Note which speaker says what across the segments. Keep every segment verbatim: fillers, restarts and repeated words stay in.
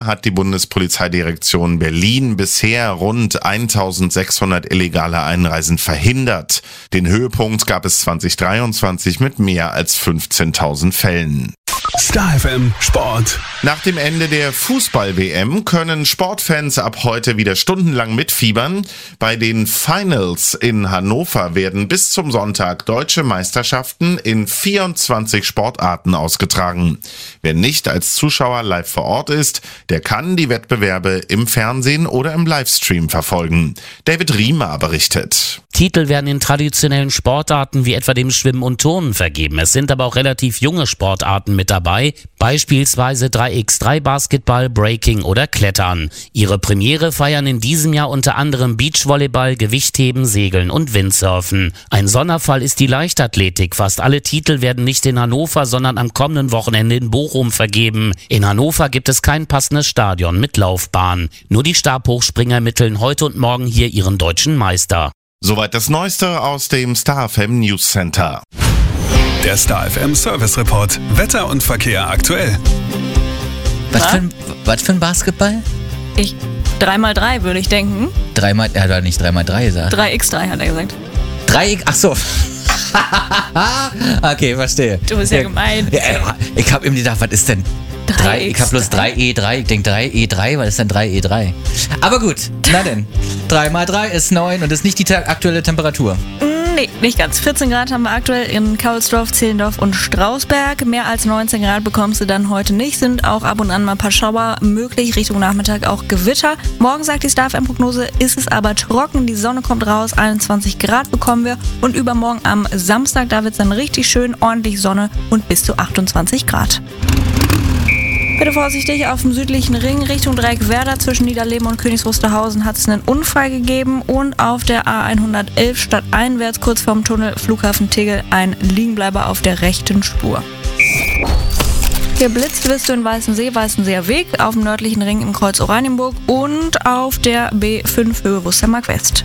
Speaker 1: hat die Bundespolizeidirektion Berlin bisher rund eintausendsechshundert illegale Einreisen verhindert. Den Höhepunkt gab es zwanzig dreiundzwanzig mit mehr als fünfzehntausend Fällen.
Speaker 2: Star F M Sport.
Speaker 1: Nach dem Ende der Fußball-W M können Sportfans ab heute wieder stundenlang mitfiebern. Bei den Finals in Hannover werden bis zum Sonntag deutsche Meisterschaften in vierundzwanzig Sportarten ausgetragen. Wer nicht als Zuschauer live vor Ort ist, der kann die Wettbewerbe im Fernsehen oder im Livestream verfolgen. David Riemer berichtet.
Speaker 3: Titel werden in traditionellen Sportarten wie etwa dem Schwimmen und Turnen vergeben. Es sind aber auch relativ junge Sportarten mit dabei, beispielsweise drei gegen drei Basketball, Breaking oder Klettern. Ihre Premiere feiern in diesem Jahr unter anderem Beachvolleyball, Gewichtheben, Segeln und Windsurfen. Ein Sonderfall ist die Leichtathletik. Fast alle Titel werden nicht in Hannover, sondern am kommenden Wochenende in Bochum vergeben. In Hannover gibt es kein passendes Stadion mit Laufbahn. Nur die Stabhochspringer ermitteln heute und morgen hier ihren deutschen Meister.
Speaker 1: Soweit das Neueste aus dem Star F M News Center.
Speaker 2: Der Star F M Service Report. Wetter und Verkehr aktuell.
Speaker 4: Was für, ein, was für ein Basketball?
Speaker 5: Ich, drei mal drei würde ich denken.
Speaker 4: Dreimal, er hat nicht drei mal drei gesagt.
Speaker 5: drei gegen drei hat er gesagt.
Speaker 4: drei, ach so. Okay, verstehe.
Speaker 5: Du bist ja gemein.
Speaker 4: Ja, ich habe ihm gedacht, was ist denn? drei, ich habe bloß drei E drei, ich denke drei E drei, was ist denn drei E drei? Aber gut, na denn. drei mal drei ist neun und ist nicht die ta- aktuelle Temperatur.
Speaker 5: Nee, nicht ganz. vierzehn Grad haben wir aktuell in Kaulsdorf, Zehlendorf und Strausberg. Mehr als neunzehn Grad bekommst du dann heute nicht. Sind auch ab und an mal ein paar Schauer möglich. Richtung Nachmittag auch Gewitter. Morgen sagt die Star F M-Prognose, ist es aber trocken. Die Sonne kommt raus. einundzwanzig Grad bekommen wir. Und übermorgen am Samstag, da wird es dann richtig schön, ordentlich Sonne und bis zu achtundzwanzig Grad. Bitte vorsichtig, auf dem südlichen Ring Richtung Dreieckwerder zwischen Niederleben und Königs Wusterhausen hat es einen Unfall gegeben und auf der A hundertelf stadteinwärts kurz vorm Tunnel Flughafen Tegel ein Liegenbleiber auf der rechten Spur. Geblitzt wirst du in Weißensee, Weißenseer Weg, auf dem nördlichen Ring im Kreuz Oranienburg und auf der B fünf Höhe Wustermark West.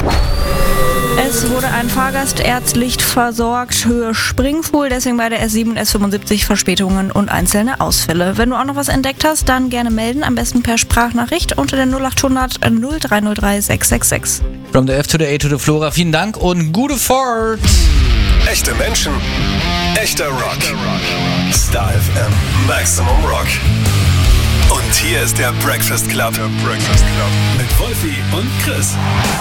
Speaker 5: Es wurde ein Fahrgast ärztlich versorgt, Höhe Springfuhl, deswegen bei der S sieben und S fünfundsiebzig Verspätungen und einzelne Ausfälle. Wenn du auch noch was entdeckt hast, dann gerne melden, am besten per Sprachnachricht unter der null achthundert null drei null drei sechs sechs sechs.
Speaker 4: From the F to the A to the Flora, vielen Dank und gute Fahrt!
Speaker 2: Echte Menschen, echter Rock. Star F M Maximum Rock. Und hier ist der Breakfast Club. Der Breakfast Club. Mit Wolfi und Chris.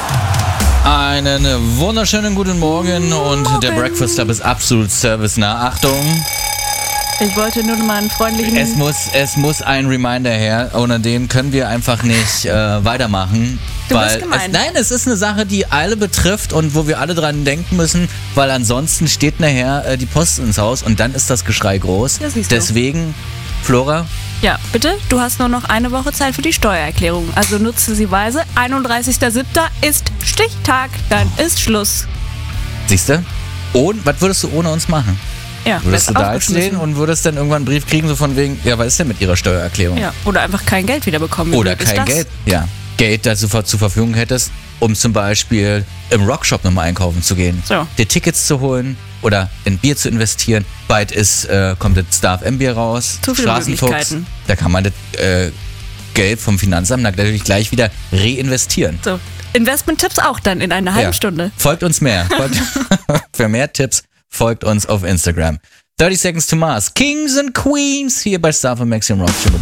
Speaker 4: Einen wunderschönen guten Morgen und Morgen. Der Breakfast Club ist absolut servicenah. Achtung!
Speaker 5: Ich wollte nur mal einen freundlichen...
Speaker 4: Es muss, es muss ein Reminder her, ohne den können wir einfach nicht äh, weitermachen.
Speaker 5: Du
Speaker 4: weil
Speaker 5: bist gemein.
Speaker 4: Es, nein, es ist eine Sache, die alle betrifft und wo wir alle dran denken müssen, weil ansonsten steht nachher äh, die Post ins Haus und dann ist das Geschrei groß.
Speaker 5: Das siehst du.
Speaker 4: Deswegen, Flora...
Speaker 5: Ja, bitte, du hast nur noch eine Woche Zeit für die Steuererklärung, also nutze sie weise. einunddreißigster siebter ist Stichtag, dann ist Schluss.
Speaker 4: Siehste? Und was würdest du ohne uns machen?
Speaker 5: Ja,
Speaker 4: würdest du da jetzt stehen und würdest dann irgendwann einen Brief kriegen, so von wegen, ja, was ist denn mit ihrer Steuererklärung?
Speaker 5: Ja, oder einfach kein Geld wiederbekommen.
Speaker 4: Oder kein Geld, ja. Geld, das du zur Verfügung hättest, um zum Beispiel im Rockshop nochmal einkaufen zu gehen,
Speaker 5: so.
Speaker 4: dir Tickets zu holen oder in Bier zu investieren. Bald ist, äh, kommt das Star F M Bier raus,
Speaker 5: zu viele
Speaker 4: Straßenfuchs. Da kann man das äh, Geld vom Finanzamt natürlich gleich wieder reinvestieren.
Speaker 5: So, Investment-Tipps auch dann in einer halben
Speaker 4: ja.
Speaker 5: Stunde.
Speaker 4: Folgt uns mehr. Folgt für mehr Tipps folgt uns auf Instagram. thirty Seconds to Mars, Kings and Queens hier bei Star F M Maximum Rock.